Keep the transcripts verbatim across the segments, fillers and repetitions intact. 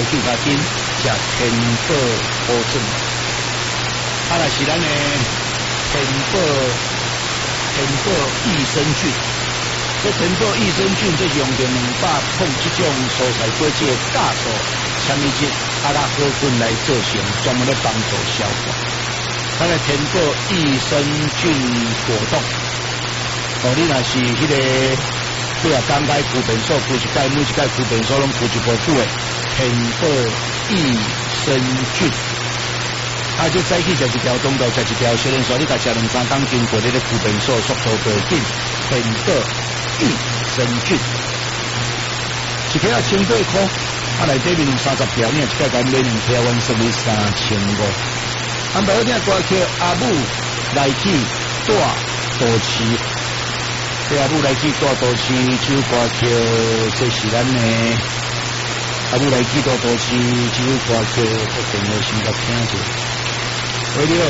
去甲紧，食天宝保证。啊，来是咱的天宝天宝益生菌，这天宝益生菌这用着两百控这种蔬菜果子的酵素、纤维质、阿拉荷菌来做成，专门来帮助消化。咱的天宝益生菌果冻，哦，你若是迄、那个。对啊，刚开固本素，固一盖，每一盖固本素拢固一部久的天宝益生菌，啊，就早起食一条，中昼食一条，小人说你甲食两三工，经过你的固本素速度就紧，天宝益生菌，一条啊千八块，啊内底面有三十条，你一盖甲买两条，阮算你三千五。安排我听歌曲阿母来去大都市。对阿母来去大都市，首歌曲这是咱的阿母来去大都市，首歌曲我电话先甲听者。喂你好，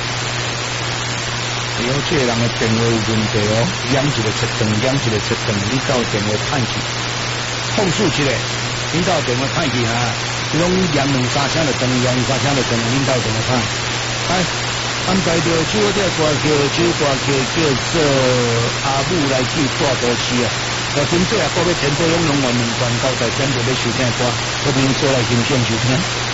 哎呦，这个人的电话有问题哦，养一个切断，养一个切断，你到电话派去，控诉一个，你到电话派去哈，你拢养两三声就断，养三声就断，你到电话派，哎。安排着这个歌曲，这歌曲叫做阿母来去大都市啊！我今早也过要天宝永永远两关到台，咱就要收听歌，我们做来欣赏收听。